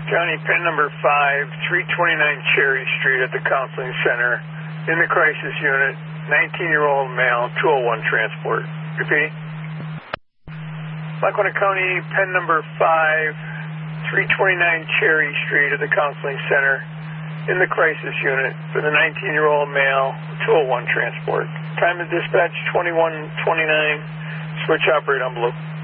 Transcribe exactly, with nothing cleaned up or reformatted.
County pin number five, three twenty-nine Cherry Street at the Counseling Center. In the crisis unit, nineteen-year-old male, two oh one transport. Repeating. Lackawanna County pin number five, three twenty-nine Cherry Street at the Counseling Center. In the crisis unit for the nineteen-year-old male, two oh one transport. Time of dispatch twenty-one twenty-nine. Switch operator envelope.